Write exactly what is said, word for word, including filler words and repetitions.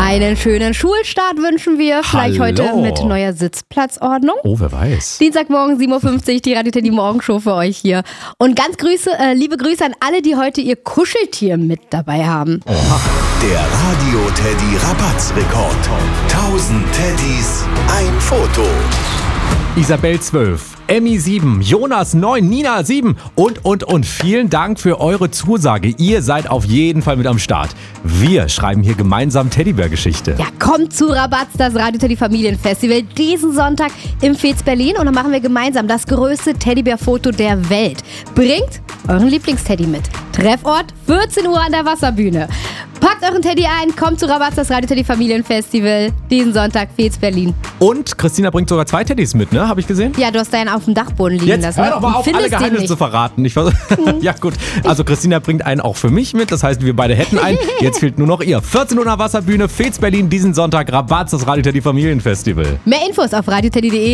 Einen schönen Schulstart wünschen wir. Vielleicht Hallo. heute mit neuer Sitzplatzordnung. Oh, wer weiß. Dienstagmorgen sieben Uhr fünfzig, die Radio Teddy Morgenshow für euch hier. Und ganz Grüße, äh, liebe Grüße an alle, die heute ihr Kuscheltier mit dabei haben. Oha. Der Radio Teddy Rabattsrekord. tausend Teddys, ein Foto. Isabel zwölf, Emmy sieben, Jonas neun, Nina sieben und, und, und. Vielen Dank für eure Zusage. Ihr seid auf jeden Fall mit am Start. Wir schreiben hier gemeinsam Teddybär-Geschichte. Ja, kommt zu Rabatz, das Radio Teddy Familienfestival, diesen Sonntag im Fez Berlin. Und dann machen wir gemeinsam das größte Teddybär-Foto der Welt. Bringt euren Lieblingsteddy mit. Treffort vierzehn Uhr an der Wasserbühne. Packt euren Teddy ein, kommt zu Rabatz, das Radio Teddy Familienfestival, diesen Sonntag, Fez Berlin. Und Christina bringt sogar zwei Teddys mit, ne? Habe ich gesehen? Ja, du hast deinen auf dem Dachboden liegen Jetzt lassen. hör doch mal Und auf, findest alle den Geheimnisse nicht. zu verraten. Ich vers- ja, gut. Also Christina bringt einen auch für mich mit. Das heißt, wir beide hätten einen. Jetzt fehlt nur noch ihr. vierzehn Uhr an der Wasserbühne, Fez Berlin, diesen Sonntag, Rabatz, das Radio Teddy Familienfestival. Mehr Infos auf radioteddy punkt de.